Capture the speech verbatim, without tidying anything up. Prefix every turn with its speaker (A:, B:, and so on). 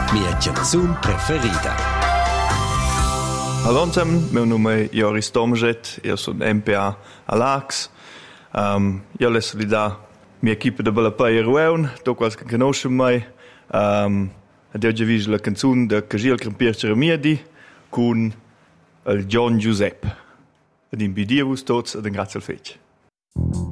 A: mia canzun preferida.
B: Hallo zusammen, meu nome è Joris Tomjet, io sono M P A all'Ax. Um, io le solida mia equipe de Bella Paia Rueun, to quals che conosce mai. Um, ed oggi vi la canzone de Cagil Crampierce Remiedi con il John Giuseppe. Ed in bidievus tots ed in grazie al fece.